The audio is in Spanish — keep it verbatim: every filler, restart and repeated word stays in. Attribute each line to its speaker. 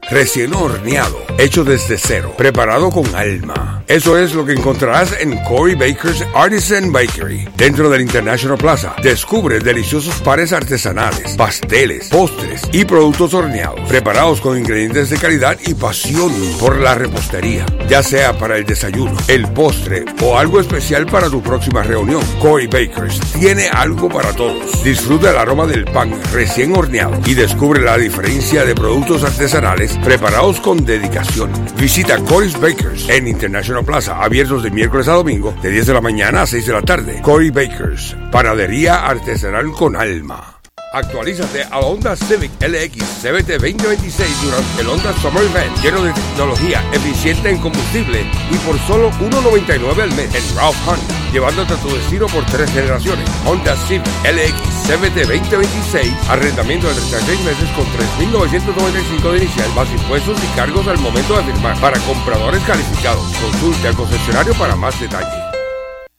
Speaker 1: recién horneado, hecho desde cero, preparado con alma. Eso es lo que encontrarás en Cory Baker's Artisan Bakery, dentro del International Plaza. Descubre deliciosos panes artesanales, pasteles, postres y productos horneados, preparados con ingredientes de calidad y pasión por la repostería. Ya sea para el desayuno, el postre o algo especial para tu próxima reunión, Cory Baker's tiene algo para todos. Disfruta el aroma del pan recién horneado y descubre la diferencia de productos artesanales preparados con dedicación. Visita Cory's Baker's en International Plaza, abiertos de miércoles a domingo, de diez de la mañana a seis de la tarde. Cory Baker's, panadería artesanal con alma. Actualízate a la Honda Civic L X C V T veinte veintiséis durante el Honda Summer Event, lleno de tecnología, eficiente en combustible y por solo uno noventa y nueve al mes en Ralph Honda, llevándote a tu destino por tres generaciones. Honda Civic L X C V T veinte veintiséis, arrendamiento de treinta y seis meses con tres mil novecientos noventa y cinco de inicial, más impuestos y cargos al momento de firmar. Para compradores calificados, consulte al concesionario para más detalles.